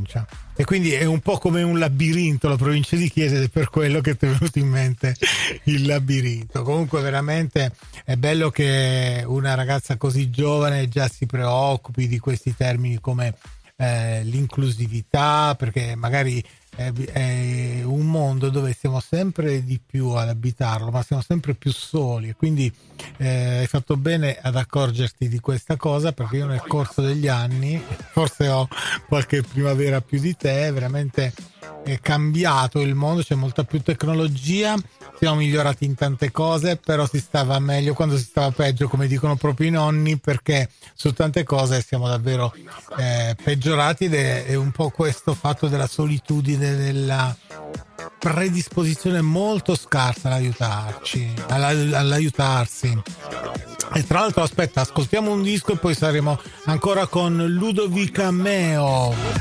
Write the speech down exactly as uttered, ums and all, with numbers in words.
provincia. E quindi è un po' come un labirinto la provincia di Chiesa, ed è per quello che ti è venuto in mente il labirinto. Comunque veramente è bello che una ragazza così giovane già si preoccupi di questi termini come eh, l'inclusività, perché magari è, è un mondo dove siamo sempre di più ad abitarlo, ma siamo sempre più soli, e quindi eh, hai fatto bene ad accorgerti di questa cosa, perché io nel corso degli anni, forse ho qualche primavera più di te, veramente è cambiato il mondo, c'è molta più tecnologia, siamo migliorati in tante cose, però si stava meglio quando si stava peggio, come dicono proprio i nonni, perché su tante cose siamo davvero eh, peggiorati, ed è, è un po' questo fatto della solitudine, della predisposizione molto scarsa all'aiutarci, alla- all'aiutarsi. E tra l'altro, aspetta, ascoltiamo un disco e poi saremo ancora con Ludovica Meo.